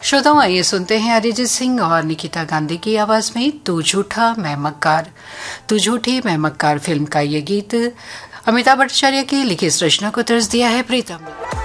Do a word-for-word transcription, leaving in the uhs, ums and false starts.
श्रोताओं, आइए सुनते हैं अरिजीत सिंह और निकिता गांधी की आवाज में तू झूठा मैं मक्कार। तू झूठी मैं मक्कार फिल्म का ये गीत अमिताभ भट्टाचार्य की लिखित रचना को तर्ज दिया है प्रीतम।